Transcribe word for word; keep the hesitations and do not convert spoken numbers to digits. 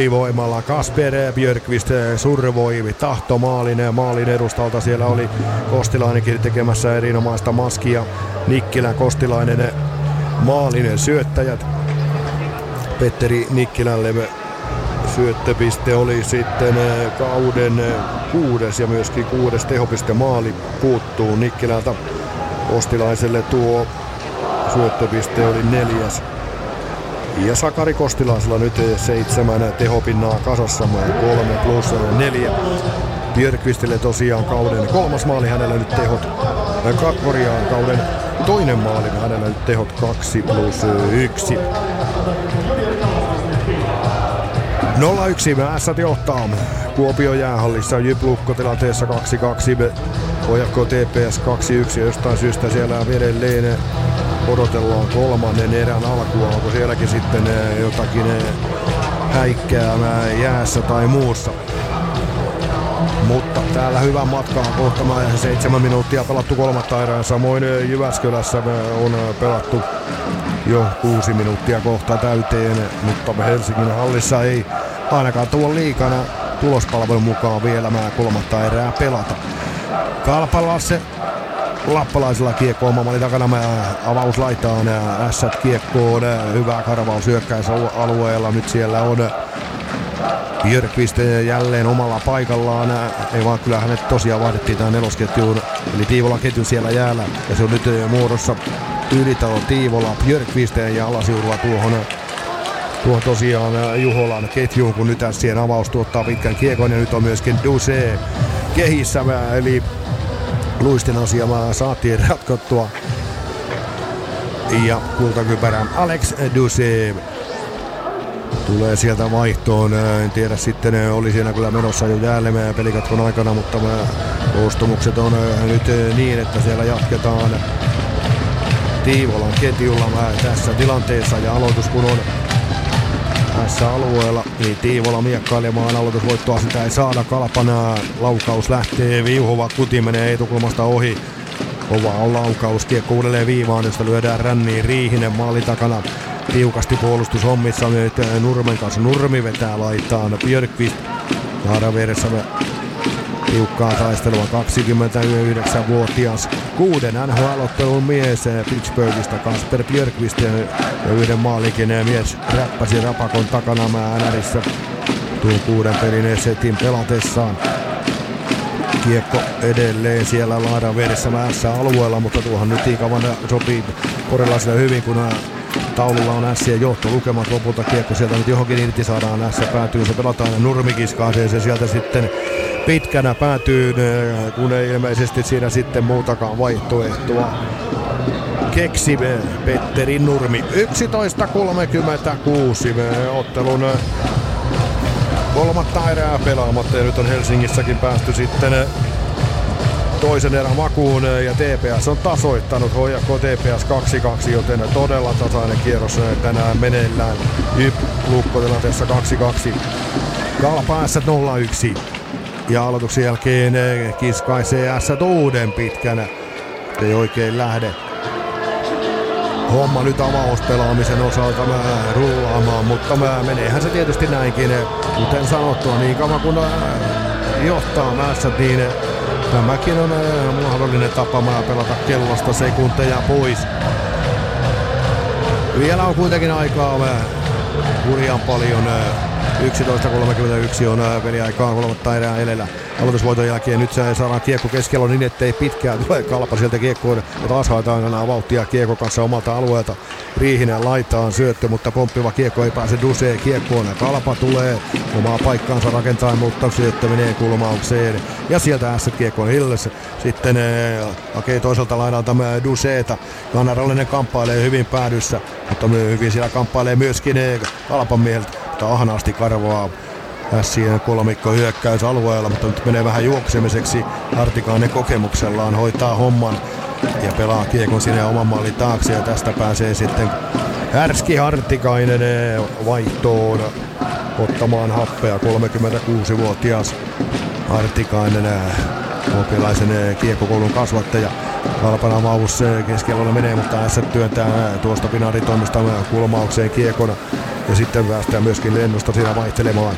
ylivoimalla Kasper Björkqvist survoi tahtomaalin. Maalin edustalta siellä oli Kostilainenkin tekemässä erinomaista maskia. Nikkilä, Kostilainen maalin syöttäjät. Petteri Nikkilälle syöttöpiste oli sitten kauden kuudes ja myöskin kuudes tehopiste maali puuttuu Nikkilältä. Kostilaiselle tuo syöttöpiste oli neljäs. Ja Sakari Kostilaisella nyt seitsemän tehopinnaa kasassa, kolme plus neljä. Björkqvistille tosiaan kauden kolmas maali, hänellä nyt tehot korjaan kauden toinen maali, hänellä nyt tehot kaksi plus yksi. nolla yksi Ässät johtaa Kuopion jäähallissa J Y P Lukko tilanteessa kaksi kaksi. H J K T P S kaksi yksi. Jostain syystä siellä edelleen odotellaan kolmannen erän alkua. Onko sielläkin sitten jotakin häikkää jäässä tai muussa. Mutta täällä hyvän matkaa kohtamaan. Seitsemän minuuttia pelattu kolmatta erää. Samoin Jyväskylässä on pelattu jo kuusi minuuttia kohta täyteen. Mutta Helsingin hallissa ei ainakaan tuon liikana tulospalvelun mukaan vielä mä kolmatta erää pelata. Kalpalasse lappalaisella kiekko oma maalin takana, avaus laitaan Ässät kiekkoon, hyvä karvaus hyökkäysalueella, nyt siellä on Björkqvist jälleen omalla paikallaan, ei vaan kyllä hänet tosiaan vaihdettiin tähän nelosketjuun, eli Tiivola ketju siellä jäällä ja se on nyt muodossa Ylitalo, Tiivola, Björkqvist ja alasiurua tuohon Tuo tosiaan Juholan ketjuun, kun nyt Ässien avaus tuottaa pitkän kiekon ja nyt on myöskin Duse kehissä, eli luisten asia saatiin ratkottua. Ja kultakypärä Alex Duse tulee sieltä vaihtoon. En tiedä sitten, oli siinä kyllä menossa jo jälleen pelikatkon aikana, mutta koostumukset on nyt niin, että siellä jatketaan Tiivolan ketjulla tässä tilanteessa ja aloitus kun on tässä alueella, niin Tiivola miekkailemaan aloitusvoittoa, sitä ei saada. Kalpana laukaus lähtee, Viuhova kuti menee etukulmasta ohi. Kova on laukaus, kiekko uudelleen viivaan, josta lyödään ränniin. Riihinen maali takana tiukasti puolustushommissa nyt Nurmen kanssa. Nurmi vetää laitaan, Björkqvist saadaan vieressä tiukkaa taistelua. kaksikymmentäyhdeksänvuotias kuuden N H L-ottelun mies Pittsburghista Kasper Björkqvist ja yhden maalikin mies räppäsi Rapakon takana Määnärissä tuon kuuden pelin setin pelatessaan. Kiekko edelleen siellä laidan vieressä mäessä alueella, mutta tuohon nyt Iikavan sopii porilaisille hyvin, kun taululla on Ässien johto lukemat lopulta. Kiekko sieltä nyt johonkin irti saadaan, Ässä päätyy, se pelataan ja Nurmi kiskaasee se sieltä sitten pitkänä päätyy, kun ei ilmeisesti siinä sitten muutakaan vaihtoehtoa keksi Petteri Nurmi. yksitoista kolmekymmentäkuusi ottelun kolmatta erää pelaamatta ja nyt on Helsingissäkin päästy sitten toisen erän makuun ja T P S on tasoittanut H J K T P S kaksi kaksi, joten todella tasainen kierros tänään meneillään. J Y P Lukko tilanteessa kaksi kaksi. Kalpa Ässät nolla yksi. Ja aloituksen jälkeen kiskaisee Ässät uuden pitkänä. Ei oikein lähde homma nyt avauspelaamisen osalta mä rullaamaan, mutta mä meneehän se tietysti näinkin. Kuten sanottua, niin kauan kun johtaa Ässät, niin tämäkin on mahdollinen tapa mä pelata kellosta sekunteja pois. Vielä on kuitenkin aikaa hurjan paljon. yksitoista kolmekymmentäyksi on peliaikaa kolmatta erää edellä. Aloitusvoiton jälkeen nyt saadaan kiekko keskellä niin, ettei pitkään tule Kalpa sieltä kiekkoon. Ja taas haetaan enää vauhtia kiekko kanssa omalta alueelta. Riihinen laitaan syöttö, mutta pomppiva kiekko ei pääse Duseen kiekkoon. Kalpa tulee omaa paikkaansa rakentaa, mutta syöttö menee kulmaukseen. Ja sieltä Ässät kiekkoon Hilles. Sitten hakee toiselta laidalta Duseeta. Kanarallinen kamppailee hyvin päädyssä, mutta hyvin siellä kamppailee myöskin Kalpan mieheltä. Ahnaasti karvaa Ässien kolmikko hyökkäysalueella, mutta nyt menee vähän juoksemiseksi. Hartikainen kokemuksellaan hoitaa homman ja pelaa kiekon sinne oman maalin taakse ja tästä pääsee sitten Härski Hartikainen vaihtoon ottamaan happea. kolmekymmentäkuusivuotias Hartikainen, kopilaisen kiekkokoulun kasvattaja. Kalpan avaus keskellä menee, mutta Ässät työntää tuosta Pinarin toimesta kulmaukseen kiekona. Ja sitten päästään myöskin lennosta siinä vaihtelemaan.